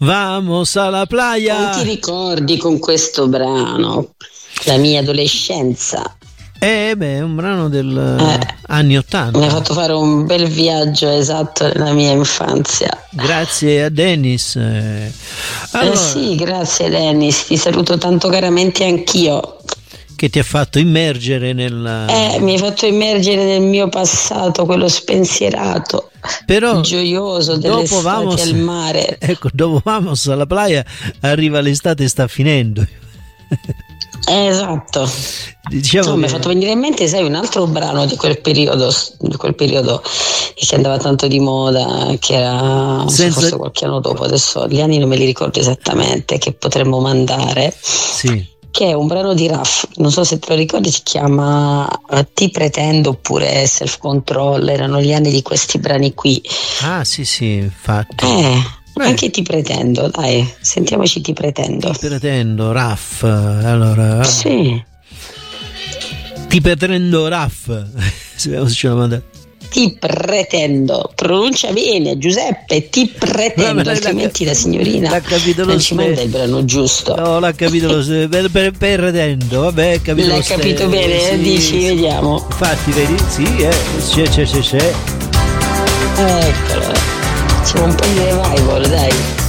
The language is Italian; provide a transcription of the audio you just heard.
Vamos alla playa. Non ti ricordi con questo brano la mia adolescenza? È un brano del anni 80. Mi ha fatto fare un bel viaggio, esatto, nella mia infanzia. Grazie a Dennis. Allora, sì, grazie Dennis, ti saluto tanto caramente anch'io. Che ti ha fatto immergere nel... mi hai fatto immergere nel mio passato, quello spensierato, però gioioso dell'estate al mare. Ecco, dopo Vamos alla playa arriva l'estate e sta finendo. Esatto. Diciamo mi ha fatto venire in mente, sai, un altro brano di quel periodo che andava tanto di moda, che era forse qualche anno dopo, adesso gli anni non me li ricordo esattamente, che potremmo mandare. Sì. Che è un brano di Raff, non so se te lo ricordi, si chiama Ti pretendo oppure Self Control, erano gli anni di questi brani qui. Ah sì, infatti. Anche Ti pretendo, dai, sentiamoci Ti pretendo. Ti pretendo, Raff, allora. Sì. Ti pretendo, Raff. Se ce la manda. Ti pretendo, pronuncia bene Giuseppe, ti pretendo, altrimenti la signorina non ci manda il brano giusto. No, l'ha capito lo stesso, pretendo, vabbè, capito. L'hai capito bene, sì, dici, vediamo. Infatti, vedi, sì, c'è. Eccolo, facciamo un po' di revival, dai.